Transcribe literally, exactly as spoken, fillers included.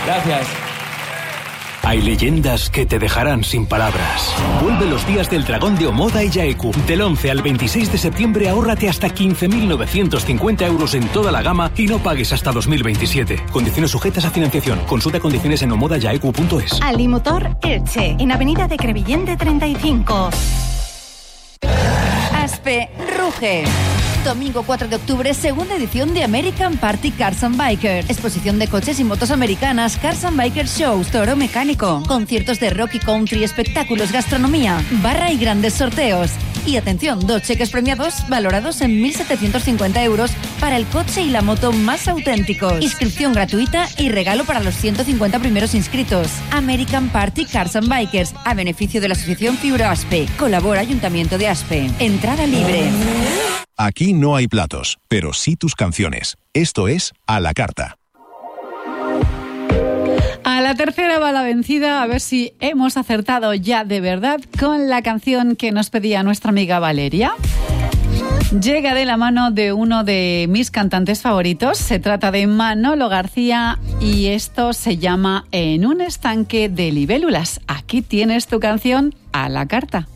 Gracias. Hay leyendas que te dejarán sin palabras. Vuelve los días del dragón de Omoda y Yaeku. Del once al veintiséis de septiembre ahórrate hasta quince mil novecientos cincuenta euros en toda la gama y no pagues hasta dos mil veintisiete. Condiciones sujetas a financiación. Consulta condiciones en omoda yaeku punto es. Alimotor Elche, en Avenida de Crevillente treinta y cinco. Aspe ruge. Domingo cuatro de octubre, segunda edición de American Party Cars and Bikers. Exposición de coches y motos americanas, Cars and Bikers Shows, toro mecánico, conciertos de rock y country, espectáculos, gastronomía, barra y grandes sorteos. Y atención, dos cheques premiados valorados en mil setecientos cincuenta euros para el coche y la moto más auténticos. Inscripción gratuita y regalo para los ciento cincuenta primeros inscritos. American Party Cars and Bikers, a beneficio de la Asociación Fibro Aspe. Colabora Ayuntamiento de Aspe. Entrada libre. Aquí no hay platos, pero sí tus canciones. Esto es A la Carta. A la tercera va la vencida, a ver si hemos acertado ya de verdad con la canción que nos pedía nuestra amiga Valeria. Llega de la mano de uno de mis cantantes favoritos, se trata de Manolo García y esto se llama En un estanque de libélulas. Aquí tienes tu canción A la Carta.